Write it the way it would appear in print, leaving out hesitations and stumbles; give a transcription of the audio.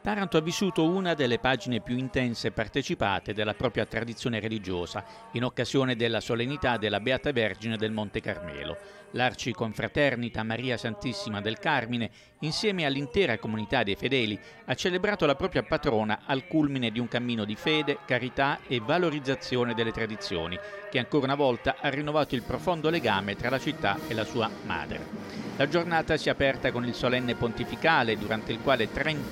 Taranto ha vissuto una delle pagine più intense e partecipate della propria tradizione religiosa, in occasione della solennità della Beata Vergine del Monte Carmelo. L'Arciconfraternita Maria Santissima del Carmine, insieme all'intera comunità dei fedeli, ha celebrato la propria patrona al culmine di un cammino di fede, carità e valorizzazione delle tradizioni, che ancora una volta ha rinnovato il profondo legame tra la città e la sua madre. La giornata si è aperta con il solenne pontificale, durante il quale 30